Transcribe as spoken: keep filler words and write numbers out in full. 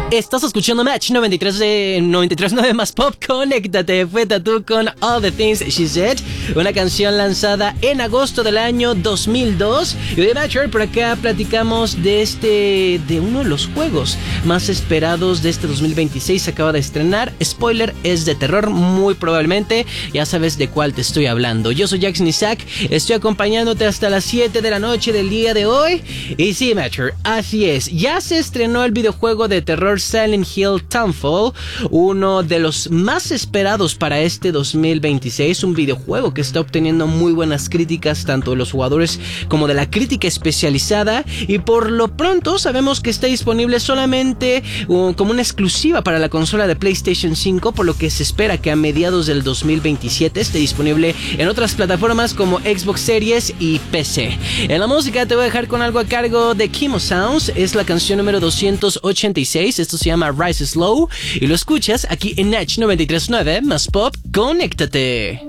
Estás escuchando Match noventa y tres de noventa y tres punto nueve más Pop. Conéctate, fue Tatú con All the Things She Said, una canción lanzada en agosto del año dos mil dos. Y de Matcher, por acá platicamos de este, de uno de los juegos más esperados de este dos mil veintiséis. Se acaba de estrenar. Spoiler, es de terror, muy probablemente. Ya sabes de cuál te estoy hablando. Yo soy Jackson Isaac, estoy acompañándote hasta las siete de la noche del día de hoy. Y sí, Matcher, así es. Ya se estrenó el videojuego de terror Silent Hill Townfall, uno de los más esperados para este dos mil veintiséis, un videojuego que está obteniendo muy buenas críticas tanto de los jugadores como de la crítica especializada, y por lo pronto sabemos que está disponible solamente uh, como una exclusiva para la consola de PlayStation cinco, por lo que se espera que a mediados del dos mil veintisiete esté disponible en otras plataformas como Xbox Series y P C. En la música te voy a dejar con algo a cargo de Kimo Sounds, es la canción número doscientos ochenta y seis, esto se llama Rise Slow, y lo escuchas aquí en Natch noventa y tres punto nueve más Pop. Conéctate.